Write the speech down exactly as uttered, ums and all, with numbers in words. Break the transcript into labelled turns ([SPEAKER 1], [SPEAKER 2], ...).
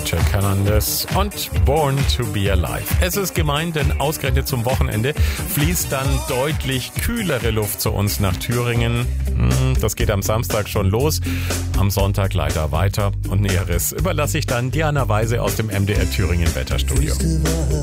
[SPEAKER 1] Jack Hernandez und Born to be Alive. Es ist gemein, denn ausgerechnet zum Wochenende fließt dann deutlich kühlere Luft zu uns nach Thüringen. Das geht am Samstag schon los, am Sonntag leider weiter. Und Näheres überlasse ich dann Diana Weise aus dem M D R Thüringen Wetterstudio.